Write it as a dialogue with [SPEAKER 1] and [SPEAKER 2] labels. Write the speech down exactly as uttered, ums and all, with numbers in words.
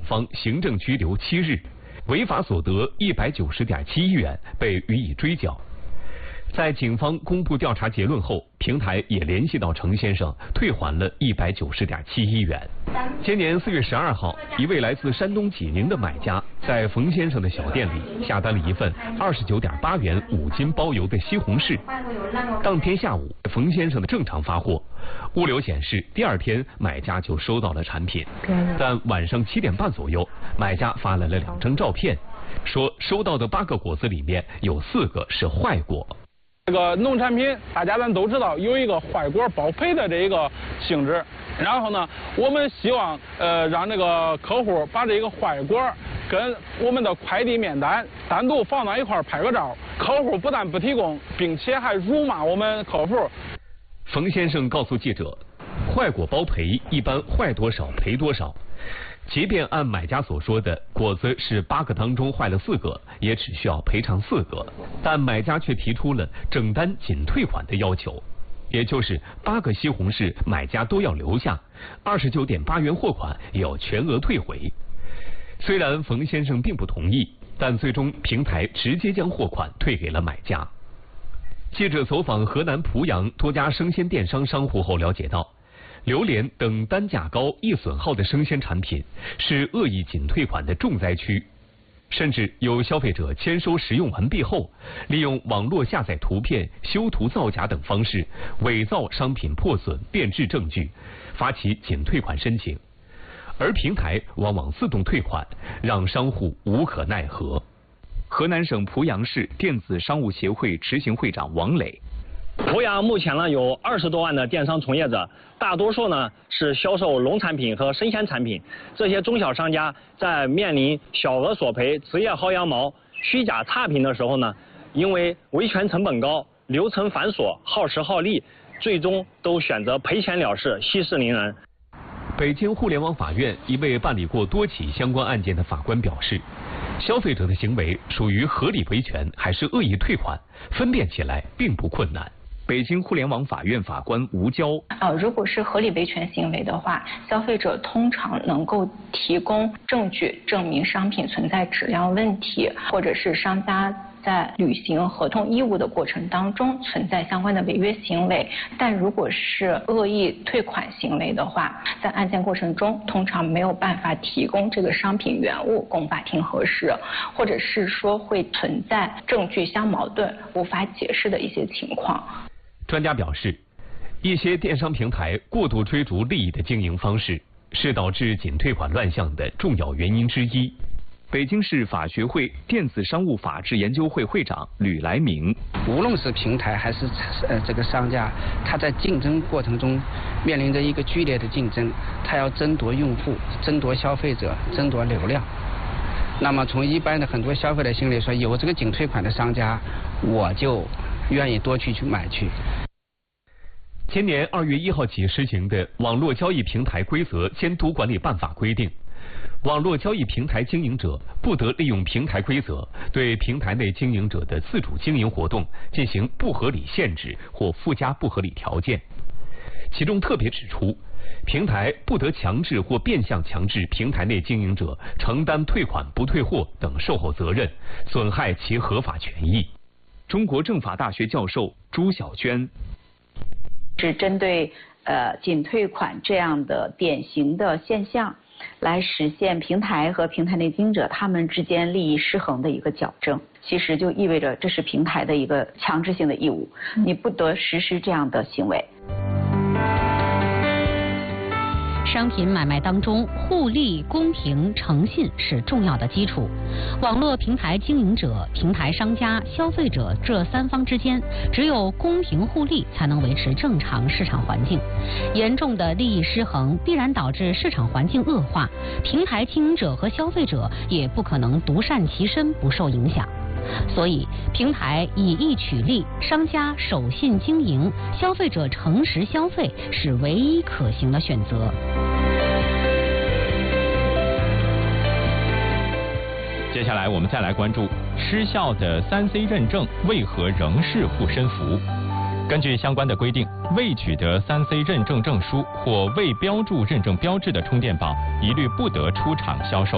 [SPEAKER 1] 方行政拘留七日，违法所得一百九十点七亿元被予以追缴。在警方公布调查结论后，平台也联系到程先生，退还了一百九十点七亿元。今年四月十二号，一位来自山东济宁的买家在冯先生的小店里下单了一份二十九点八元五斤包邮的西红柿。当天下午，冯先生的正常发货，物流显示第二天买家就收到了产品，但晚上七点半左右，买家发来了两张照片，说收到的八个果子里面有四个是坏果。
[SPEAKER 2] 这个农产品，大家咱都知道有一个坏果包赔的这一个性质。然后呢，我们希望呃让这个客户把这个坏果跟我们的快递面单单独放到一块拍个照。客户不但不提供，并且还辱骂我们客户。
[SPEAKER 1] 冯先生告诉记者，坏果包赔，一般坏多少赔多少。即便按买家所说的果子是八个当中坏了四个，也只需要赔偿四个，但买家却提出了整单仅退款的要求，也就是八个西红柿买家都要留下，二十九点八元货款也要全额退回。虽然冯先生并不同意，但最终平台直接将货款退给了买家。记者走访河南濮阳多家生鲜电商商户后了解到，榴莲等单价高、易损耗的生鲜产品是恶意仅退款的重灾区，甚至有消费者签收食用完毕后，利用网络下载图片、修图造假等方式伪造商品破损变质证据，发起仅退款申请，而平台往往自动退款，让商户无可奈何。
[SPEAKER 3] 河南省濮阳市电子商务协会执行会长王磊。
[SPEAKER 4] 濮阳目前呢有二十多万的电商从业者，大多数呢是销售农产品和生鲜产品。这些中小商家在面临小额索赔、职业薅羊毛、虚假差评的时候呢，因为维权成本高、流程繁琐、耗时耗力，最终都选择赔钱了事，息事宁人。
[SPEAKER 1] 北京互联网法院一位办理过多起相关案件的法官表示，消费者的行为属于合理维权还是恶意退款，分辨起来并不困难。
[SPEAKER 3] 北京互联网法院法官吴娇，
[SPEAKER 5] 呃，如果是合理维权行为的话，消费者通常能够提供证据证明商品存在质量问题，或者是商家在履行合同义务的过程当中存在相关的违约行为。但如果是恶意退款行为的话，在案件过程中通常没有办法提供这个商品原物供法庭核实，或者是说会存在证据相矛盾无法解释的一些情况。
[SPEAKER 1] 专家表示，一些电商平台过度追逐利益的经营方式是导致仅退款乱象的重要原因之一。
[SPEAKER 3] 北京市法学会电子商务法治研究会会长吕来明，
[SPEAKER 6] 无论是平台还是呃这个商家，他在竞争过程中面临着一个剧烈的竞争，他要争夺用户、争夺消费者、争夺流量。那么从一般的很多消费者心里说，有这个仅退款的商家，我就愿意多去去买去。
[SPEAKER 1] 今年二月一号起实行的《网络交易平台规则监督管理办法》规定，网络交易平台经营者不得利用平台规则对平台内经营者的自主经营活动进行不合理限制或附加不合理条件。其中特别指出，平台不得强制或变相强制平台内经营者承担退款不退货等售后责任，损害其合法权益。
[SPEAKER 3] 中国政法大学教授朱小娟，
[SPEAKER 7] 是针对呃仅退款这样的典型的现象，来实现平台和平台内经营者他们之间利益失衡的一个矫正。其实就意味着这是平台的一个强制性的义务，你不得实施这样的行为。
[SPEAKER 8] 商品买卖当中，互利、公平、诚信是重要的基础。网络平台经营者、平台商家、消费者这三方之间，只有公平互利，才能维持正常市场环境。严重的利益失衡必然导致市场环境恶化，平台经营者和消费者也不可能独善其身不受影响。所以，平台以义取利，商家守信经营，消费者诚实消费是唯一可行的选择。
[SPEAKER 9] 接下来我们再来关注失效的三 C 认证为何仍是护身符。根据相关的规定，未取得三 C 认证证书或未标注认证标志的充电宝，一律不得出厂销售。